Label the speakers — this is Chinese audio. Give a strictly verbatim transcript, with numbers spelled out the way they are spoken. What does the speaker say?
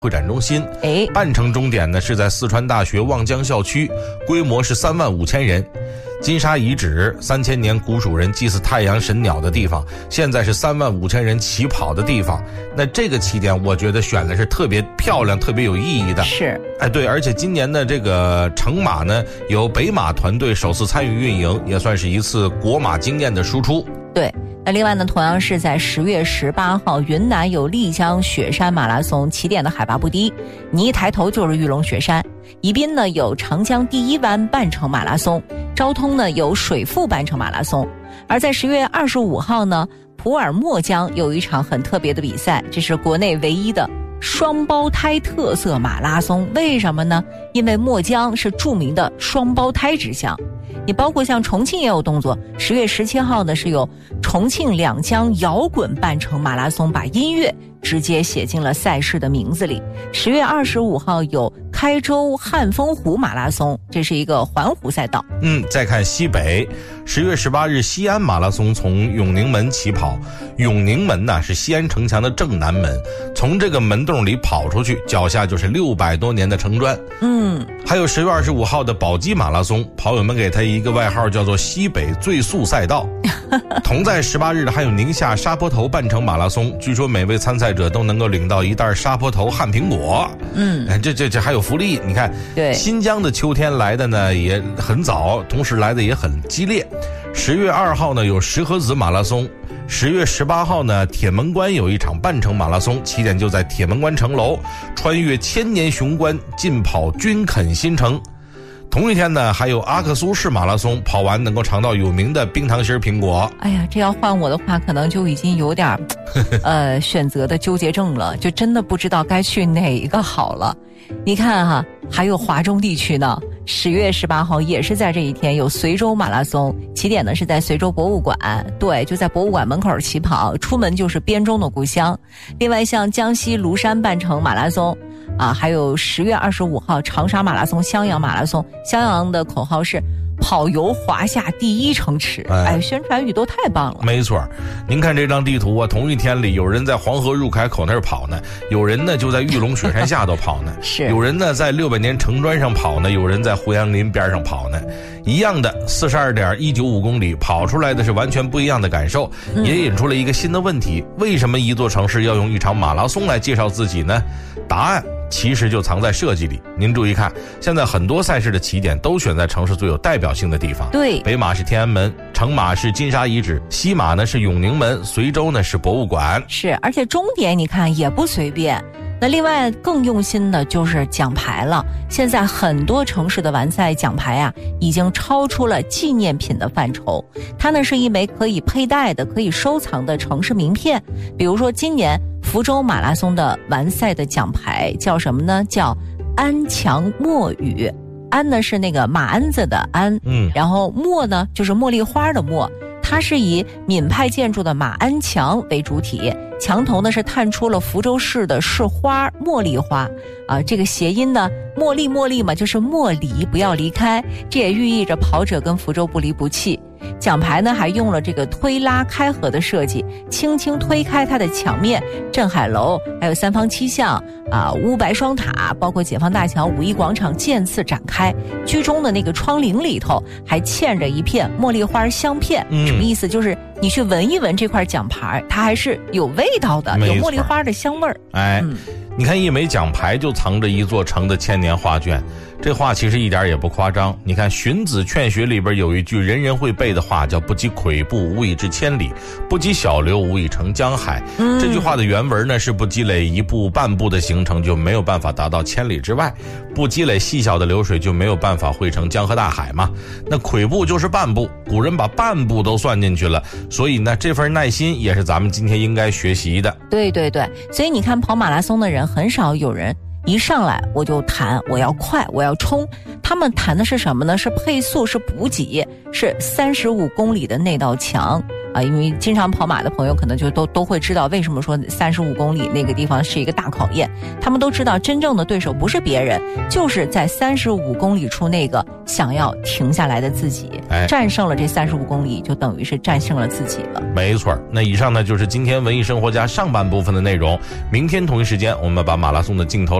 Speaker 1: 会展中心。
Speaker 2: 哎，
Speaker 1: 半程终点呢是在四川大学望江校区，规模是三万五千人。金沙遗址，三千年古蜀人祭祀太阳神鸟的地方，现在是三万五千人起跑的地方。那这个起点，我觉得选的是特别漂亮、特别有意义的。
Speaker 2: 是，
Speaker 1: 哎，对，而且今年的这个成马呢，由北马团队首次参与运营，也算是一次国马经验的输出。
Speaker 2: 对。那另外呢，同样是在十月十八号，云南有丽江雪山马拉松，起点的海拔不低，你一抬头就是玉龙雪山。宜宾呢有长江第一湾半程马拉松，昭通呢有水富半程马拉松。而在十月二十五号呢，普洱墨江有一场很特别的比赛，这是国内唯一的双胞胎特色马拉松。为什么呢？因为墨江是著名的双胞胎之乡。你包括像重庆也有动作，十月十七号呢是有重庆两江摇滚半程马拉松，把音乐直接写进了赛事的名字里。十月二十五号有开州汉丰湖马拉松，这是一个环湖赛道。
Speaker 1: 嗯，再看西北，十月十八日西安马拉松从永宁门起跑。永宁门呢是西安城墙的正南门，从这个门洞里跑出去，脚下就是六百多年的城砖。
Speaker 2: 嗯，
Speaker 1: 还有十月二十五号的宝鸡马拉松，跑友们给他一个外号叫做西北最速赛道。同在十八日的还有宁夏沙坡头半程马拉松，据说每位参赛者都能够领到一袋沙坡头旱苹果。
Speaker 2: 嗯，
Speaker 1: 这这这还有福利。你看，
Speaker 2: 对，
Speaker 1: 新疆的秋天来的呢也很早，同时来的也很激烈。十月二号呢有石河子马拉松，十月十八号呢铁门关有一场半程马拉松，起点就在铁门关城楼，穿越千年雄关，尽跑军垦新城。同一天呢还有阿克苏市马拉松，跑完能够尝到有名的冰糖心苹果。
Speaker 2: 哎呀，这要换我的话可能就已经有点呃选择的纠结症了，就真的不知道该去哪一个好了。你看哈，还有华中地区呢，十月十八号也是在这一天有随州马拉松，起点呢是在随州博物馆，对，就在博物馆门口起跑，出门就是编钟的故乡。另外像江西庐山半程马拉松啊，还有十月二十五号长沙马拉松、襄阳马拉松，襄阳的口号是跑游华夏第一城池。哎，哎宣传语都太棒了。
Speaker 1: 没错，您看这张地图啊，同一天里有人在黄河入海口那儿跑呢，有人呢就在玉龙雪山下头跑呢，
Speaker 2: 是
Speaker 1: 有人呢在六百年城砖上跑呢，有人在胡杨林边上跑呢。一样的四十二点一九五公里，跑出来的是完全不一样的感受，
Speaker 2: 嗯、
Speaker 1: 也引出了一个新的问题：为什么一座城市要用一场马拉松来介绍自己呢？答案其实就藏在设计里。您注意看，现在很多赛事的起点都选在城市最有代表性的地方。
Speaker 2: 对，
Speaker 1: 北马是天安门，成马是金沙遗址，西马呢是永宁门，随州呢是博物馆。
Speaker 2: 是，而且终点你看也不随便。那另外更用心的就是奖牌了，现在很多城市的完赛奖牌啊，已经超出了纪念品的范畴。它呢是一枚可以佩戴的、可以收藏的城市名片。比如说今年福州马拉松的完赛的奖牌叫什么呢？叫安强墨语。安呢是那个马鞍子的鞍，嗯，然后墨呢就是茉莉花的墨。它是以闽派建筑的马鞍墙为主体，墙头呢是探出了福州市的市花茉莉花啊，这个谐音呢茉莉茉莉嘛，就是莫离，不要离开，这也寓意着跑者跟福州不离不弃。奖牌呢还用了这个推拉开合的设计，轻轻推开它的墙面，镇海楼还有三坊七巷啊、乌白双塔，包括解放大桥、五一广场渐次展开。居中的那个窗棂里头还嵌着一片茉莉花香片，嗯、什么意思？就是你去闻一闻这块奖牌，它还是有味道的，有茉莉花的香味儿。
Speaker 1: 哎。嗯，你看一枚奖牌就藏着一座城的千年画卷，这话其实一点也不夸张。你看荀子劝学里边有一句人人会背的话，叫不积跬步无以至千里，不积小流无以成江海。嗯、这句话的原文呢是不积累一步半步的行程就没有办法达到千里之外，不积累细小的流水就没有办法汇成江河大海嘛。那跬步就是半步，古人把半步都算进去了，所以呢这份耐心也是咱们今天应该学习的。
Speaker 2: 对对对，所以你看跑马拉松的人很少有人一上来我就谈我要快我要冲，他们谈的是什么呢？是配速，是补给，是三十五公里的那道墙。 啊，因为经常跑马的朋友可能就都都会知道为什么说三十五公里那个地方是一个大考验。他们都知道真正的对手不是别人，就是在三十五公里处那个想要停下来的自己。哎，战胜了这三十五公里，就等于是战胜了自己了。
Speaker 1: 没错，那以上呢就是今天文艺生活家上半部分的内容。明天同一时间，我们把马拉松的镜头